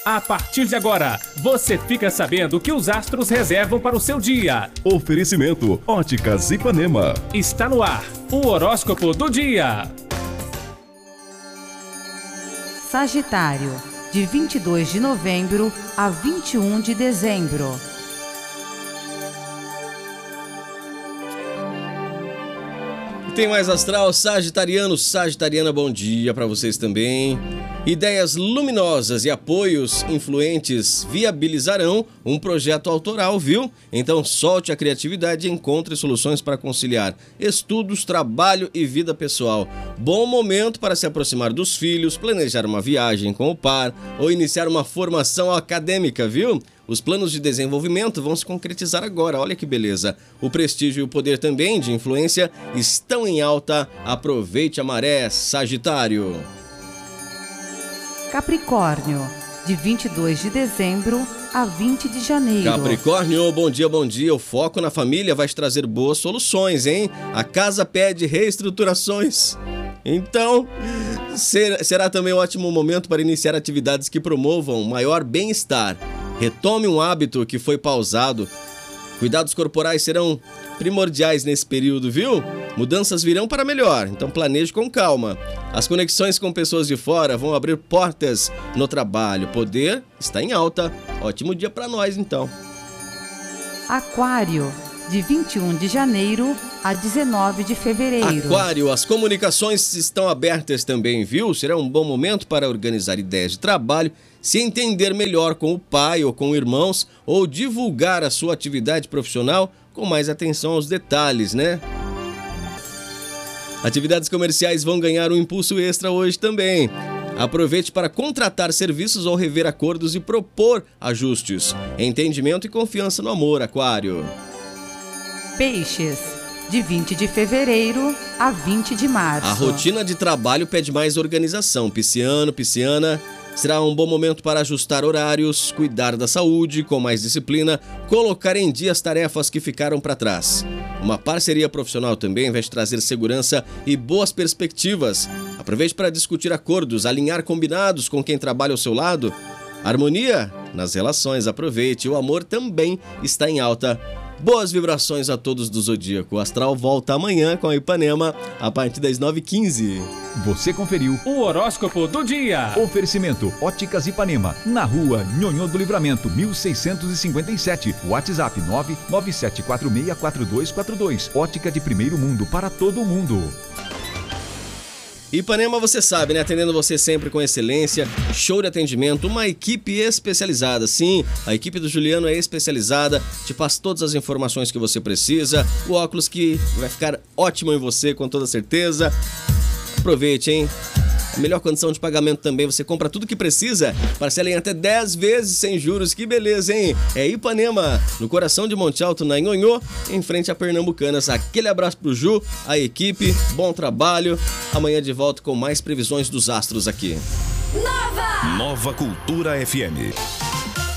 A partir de agora, você fica sabendo o que os astros reservam para o seu dia. Oferecimento Óticas Ipanema. Está no ar, o horóscopo do dia. Sagitário, de 22 de novembro a 21 de dezembro. Tem mais astral, sagitariano, sagitariana, bom dia para vocês também. Ideias luminosas e apoios influentes viabilizarão um projeto autoral, viu? Então solte a criatividade e encontre soluções para conciliar estudos, trabalho e vida pessoal. Bom momento para se aproximar dos filhos, planejar uma viagem com o par ou iniciar uma formação acadêmica, viu? Os planos de desenvolvimento vão se concretizar agora, olha que beleza. O prestígio e o poder também de influência estão em alta. Aproveite a maré, Sagitário. Capricórnio, de 22 de dezembro a 20 de janeiro. Capricórnio, bom dia, bom dia. O foco na família vai te trazer boas soluções, hein? A casa pede reestruturações. Então, será também um ótimo momento para iniciar atividades que promovam maior bem-estar. Retome um hábito que foi pausado. Cuidados corporais serão primordiais nesse período, viu? Mudanças virão para melhor, então planeje com calma. As conexões com pessoas de fora vão abrir portas no trabalho. Poder está em alta. Ótimo dia para nós, então. Aquário, de 21 de janeiro a 19 de fevereiro. Aquário, as comunicações estão abertas também, viu? Será um bom momento para organizar ideias de trabalho, se entender melhor com o pai ou com irmãos, ou divulgar a sua atividade profissional com mais atenção aos detalhes, né? Atividades comerciais vão ganhar um impulso extra hoje também. Aproveite para contratar serviços ou rever acordos e propor ajustes. Entendimento e confiança no amor, Aquário. Peixes, de 20 de fevereiro a 20 de março. A rotina de trabalho pede mais organização. Pisciano, pisciana, será um bom momento para ajustar horários, cuidar da saúde com mais disciplina, colocar em dia as tarefas que ficaram para trás. Uma parceria profissional também vai te trazer segurança e boas perspectivas. Aproveite para discutir acordos, alinhar combinados com quem trabalha ao seu lado. Harmonia nas relações, aproveite. O amor também está em alta. Boas vibrações a todos do Zodíaco. O Astral volta amanhã com a Ipanema a partir das 9h15. Você conferiu O horóscopo do dia. Oferecimento Óticas Ipanema, na rua Nhonhô do Livramento, 1657. WhatsApp 997464242. Ótica de primeiro mundo para todo mundo. Ipanema, você sabe, né? Atendendo você sempre com excelência, show de atendimento, uma equipe especializada. Sim, a equipe do Juliano é especializada, te passa todas as informações que você precisa, o óculos que vai ficar ótimo em você, com toda certeza. Aproveite, hein? A melhor condição de pagamento também, você compra tudo que precisa, parcela em até 10 vezes sem juros, que beleza, hein? É Ipanema, no coração de Monte Alto, na Nhonhô, em frente a Pernambucanas. Aquele abraço pro Ju, a equipe, bom trabalho. Amanhã de volta com mais previsões dos astros aqui. Nova Cultura FM.